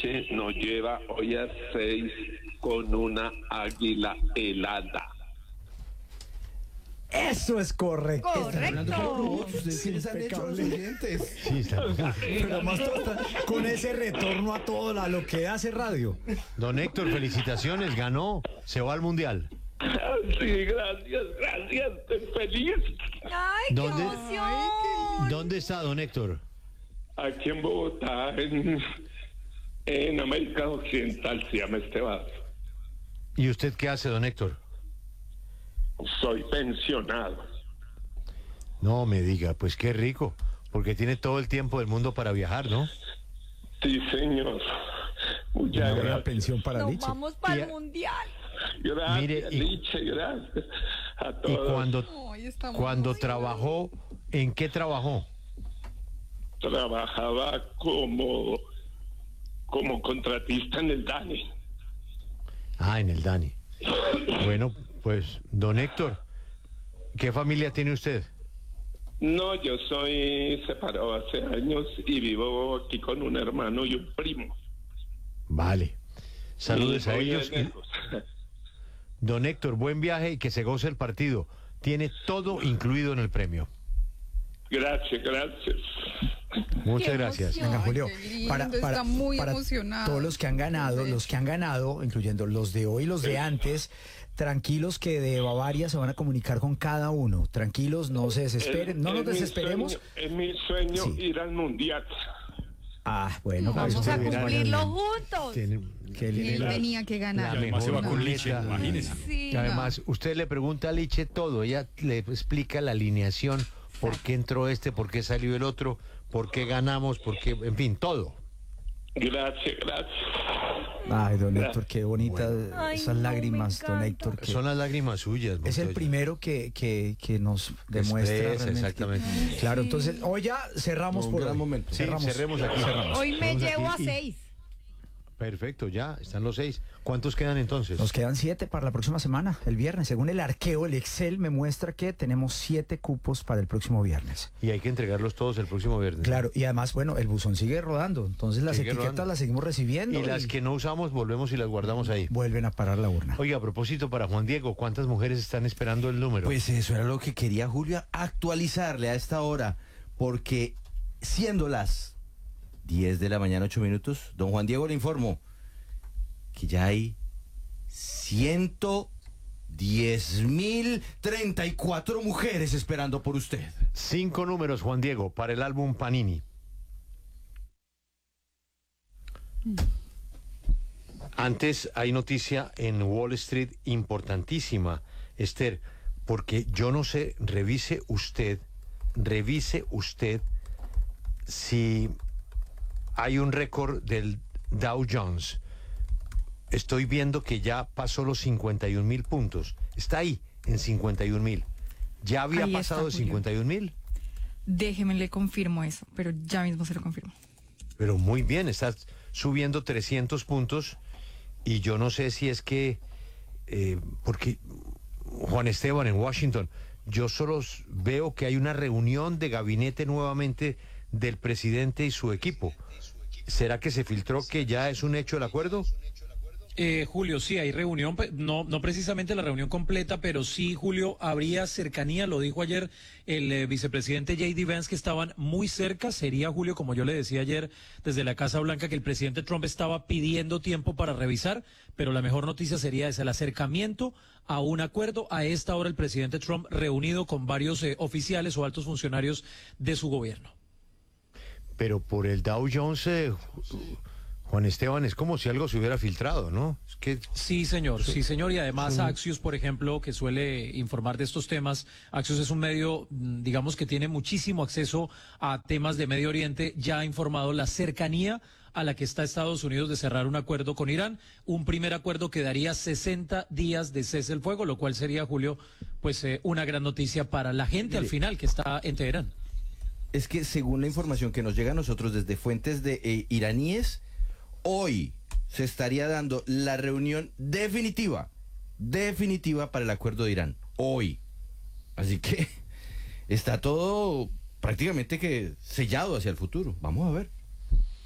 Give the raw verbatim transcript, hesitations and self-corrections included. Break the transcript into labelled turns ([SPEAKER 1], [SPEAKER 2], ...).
[SPEAKER 1] Liche nos lleva hoy a seis con una águila helada.
[SPEAKER 2] Eso es correcto.
[SPEAKER 3] Correcto.
[SPEAKER 2] Sí,
[SPEAKER 3] han hecho los oyentes.
[SPEAKER 2] Sí, está- pero más total, con ese retorno a todo la- lo que hace radio.
[SPEAKER 4] Don Héctor, felicitaciones, ganó, se va al Mundial.
[SPEAKER 1] Sí, gracias, gracias, estoy feliz.
[SPEAKER 3] Ay, qué
[SPEAKER 4] ¿Dónde?
[SPEAKER 3] emoción.
[SPEAKER 4] ¿Dónde está don Héctor?
[SPEAKER 1] Aquí en Bogotá, en, en América Occidental, se llama este barrio.
[SPEAKER 4] ¿Y usted qué hace, don Héctor?
[SPEAKER 1] Soy pensionado.
[SPEAKER 4] No me diga, pues qué rico, porque tiene todo el tiempo del mundo para viajar, ¿no?
[SPEAKER 1] Sí, señor. Muchas
[SPEAKER 2] Una buena
[SPEAKER 1] gracias.
[SPEAKER 2] pensión para
[SPEAKER 3] Nos
[SPEAKER 2] Liche.
[SPEAKER 3] vamos para
[SPEAKER 4] Y-
[SPEAKER 3] el mundial.
[SPEAKER 1] Gracias,
[SPEAKER 4] Mire, y-
[SPEAKER 1] Liche, gracias a
[SPEAKER 4] Y
[SPEAKER 1] todos.
[SPEAKER 4] cuando,
[SPEAKER 3] Ay, estamos
[SPEAKER 4] cuando
[SPEAKER 3] muy
[SPEAKER 4] trabajó, ¿en qué trabajó?
[SPEAKER 1] Trabajaba como, como contratista en el DANI.
[SPEAKER 4] Ah, en el Dani. Bueno, pues, don Héctor, ¿qué familia tiene usted?
[SPEAKER 1] No, yo soy separado hace años y vivo aquí con un hermano y un primo.
[SPEAKER 4] Vale. Saludos
[SPEAKER 1] Y
[SPEAKER 4] a
[SPEAKER 1] voy de
[SPEAKER 4] ellos. Y-
[SPEAKER 1] lejos.
[SPEAKER 4] don Héctor, buen viaje y que se goce el partido. Tiene todo incluido en el premio.
[SPEAKER 1] Gracias, gracias.
[SPEAKER 4] Muchas
[SPEAKER 3] Qué
[SPEAKER 4] gracias.
[SPEAKER 3] emoción.
[SPEAKER 2] Venga, Julio,
[SPEAKER 3] Ay, qué lindo,
[SPEAKER 2] para, para,
[SPEAKER 3] está muy
[SPEAKER 2] para
[SPEAKER 3] emocionado.
[SPEAKER 2] todos los que han ganado,
[SPEAKER 3] Sí.
[SPEAKER 2] los que han ganado, incluyendo los de hoy y los de antes, tranquilos que de Bavaria se van a comunicar con cada uno. Tranquilos, no se desesperen,
[SPEAKER 1] Es-
[SPEAKER 2] no nos
[SPEAKER 1] es mi
[SPEAKER 2] desesperemos.
[SPEAKER 1] sueño- Es mi sueño
[SPEAKER 2] Sí.
[SPEAKER 1] ir al mundial.
[SPEAKER 2] Ah, bueno, pues,
[SPEAKER 3] Vamos a
[SPEAKER 2] eso será-
[SPEAKER 3] cumplirlo juntos.
[SPEAKER 4] Tiene-
[SPEAKER 2] Qué
[SPEAKER 4] tiene
[SPEAKER 2] lindo.
[SPEAKER 3] Él
[SPEAKER 4] la-
[SPEAKER 3] tenía que
[SPEAKER 4] la
[SPEAKER 3] ganar.
[SPEAKER 5] además se va
[SPEAKER 4] mejor
[SPEAKER 5] con Liche,
[SPEAKER 4] boleta.
[SPEAKER 5] imagínese.
[SPEAKER 3] Sí,
[SPEAKER 4] Y además, usted le pregunta a Liche todo, ella le explica la alineación, por qué entró este, por qué salió el otro, por qué ganamos, por qué, en fin, todo.
[SPEAKER 1] Gracias, gracias.
[SPEAKER 2] Ay, don Héctor, qué bonita
[SPEAKER 3] Ay,
[SPEAKER 2] esas
[SPEAKER 3] no,
[SPEAKER 2] lágrimas,
[SPEAKER 3] me
[SPEAKER 2] don
[SPEAKER 3] encanta.
[SPEAKER 2] Héctor. Que
[SPEAKER 4] Son las lágrimas suyas.
[SPEAKER 2] es el
[SPEAKER 4] Montoya.
[SPEAKER 2] primero que, que, que nos demuestra
[SPEAKER 4] expresa,
[SPEAKER 2] realmente que-
[SPEAKER 4] exactamente.
[SPEAKER 2] claro, entonces, hoy ya cerramos
[SPEAKER 3] Un
[SPEAKER 2] por
[SPEAKER 3] gran
[SPEAKER 2] hoy.
[SPEAKER 3] momento.
[SPEAKER 4] Sí,
[SPEAKER 2] Cerramos.
[SPEAKER 4] cerremos aquí.
[SPEAKER 3] Hoy me
[SPEAKER 4] Cerremos
[SPEAKER 3] llevo a
[SPEAKER 4] aquí y-
[SPEAKER 3] seis.
[SPEAKER 4] Perfecto, ya, están los seis. ¿Cuántos quedan entonces?
[SPEAKER 2] Nos quedan siete para la próxima semana, el viernes. Según el arqueo, el Excel me muestra que tenemos siete cupos para el próximo viernes.
[SPEAKER 4] Y hay que entregarlos todos el próximo viernes.
[SPEAKER 2] Claro, y además, bueno, el buzón sigue rodando, entonces las
[SPEAKER 4] Sigue
[SPEAKER 2] etiquetas
[SPEAKER 4] rodando.
[SPEAKER 2] las seguimos recibiendo
[SPEAKER 4] Y las que no usamos, volvemos y las guardamos ahí.
[SPEAKER 2] vuelven a parar la urna.
[SPEAKER 4] Oiga, a propósito, para Juan Diego, ¿cuántas mujeres están esperando el número?
[SPEAKER 6] Pues eso era lo que quería Julio actualizarle a esta hora, porque siendo las diez de la mañana, ocho minutos, don Juan Diego le informo que ya hay ciento diez mil treinta y cuatro mujeres esperando por usted.
[SPEAKER 4] Cinco números, Juan Diego, para el álbum Panini. Antes hay noticia en Wall Street importantísima, Esther, porque yo no sé, revise usted, revise usted si hay un récord del Dow Jones. Estoy viendo que ya pasó los cincuenta y un mil puntos. Está ahí, en cincuenta y un mil. ¿Ya había
[SPEAKER 7] Ahí está,
[SPEAKER 4] pasado de
[SPEAKER 7] Julio.
[SPEAKER 4] cincuenta y un mil?
[SPEAKER 7] Déjeme, le confirmo eso, pero ya mismo se lo confirmo.
[SPEAKER 4] Pero muy bien, estás subiendo trescientos puntos y yo no sé si es que, eh, porque Juan Esteban en Washington, yo solo s- veo que hay una reunión de gabinete nuevamente del presidente y su equipo. ¿Será que se filtró que ya es un hecho el acuerdo?
[SPEAKER 5] Eh, Julio, sí, hay reunión, pe- no, no precisamente la reunión completa, pero sí, Julio, habría cercanía, lo dijo ayer el eh, vicepresidente J D Vance, que estaban muy cerca. Sería, Julio, como yo le decía ayer desde la Casa Blanca, que el presidente Trump estaba pidiendo tiempo para revisar, pero la mejor noticia sería esa, el acercamiento a un acuerdo. A esta hora el presidente Trump reunido con varios eh, oficiales o altos funcionarios de su gobierno.
[SPEAKER 4] Pero por el Dow Jones, eh, Juan Esteban, es como si algo se hubiera filtrado, ¿no? Es que
[SPEAKER 5] Sí, señor, sí, señor, y además Axios, por ejemplo, que suele informar de estos temas, Axios es un medio, mm, digamos, que tiene muchísimo acceso a temas de Medio Oriente, ya ha informado la cercanía a la que está Estados Unidos de cerrar un acuerdo con Irán, un primer acuerdo que daría sesenta días de cese el fuego, lo cual sería, Julio, pues eh, una gran noticia para la gente al final que está en Teherán.
[SPEAKER 6] Es que según la información que nos llega a nosotros desde fuentes de eh, iraníes, hoy se estaría dando la reunión definitiva, definitiva para el acuerdo de Irán. Hoy. Así que está todo prácticamente que sellado hacia el futuro. Vamos a ver.